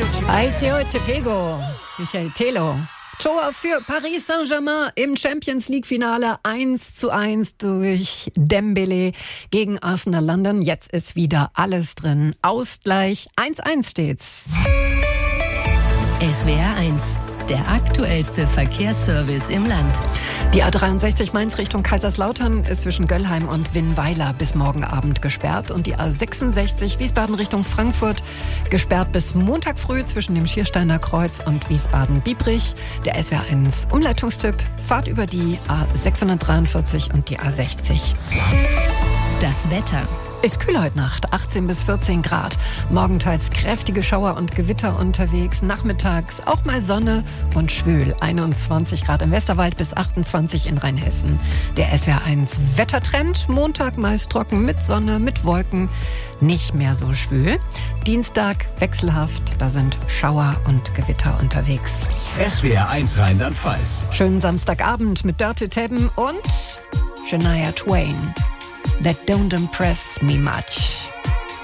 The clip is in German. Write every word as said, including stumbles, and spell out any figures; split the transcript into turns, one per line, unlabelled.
Aisio Tepego, Michael Telo. Tor für Paris Saint-Germain im Champions-League-Finale eins zu eins durch Dembele gegen Arsenal London. Jetzt ist wieder alles drin. Ausgleich eins eins steht's.
S W R eins, der aktuellste Verkehrsservice im Land.
Die A dreiundsechzig Mainz Richtung Kaiserslautern ist zwischen Göllheim und Winnweiler bis morgen Abend gesperrt. Und die A sechsundsechzig Wiesbaden Richtung Frankfurt gesperrt bis Montag früh zwischen dem Schiersteiner Kreuz und Wiesbaden-Biebrich. Der S W R eins Umleitungstipp: Fahrt über die A sechshundertdreiundvierzig und die A sechzig.
Das Wetter.
Ist kühl heute Nacht, achtzehn bis vierzehn Grad. Morgenteils kräftige Schauer und Gewitter unterwegs. Nachmittags auch mal Sonne und schwül. einundzwanzig Grad im Westerwald bis achtundzwanzig in Rheinhessen. Der S W R eins Wettertrend. Montag meist trocken mit Sonne, mit Wolken. Nicht mehr so schwül. Dienstag wechselhaft. Da sind Schauer und Gewitter unterwegs.
S W R eins Rheinland-Pfalz.
Schönen Samstagabend mit Dörte Tebben und Shania Twain. That don't impress me much.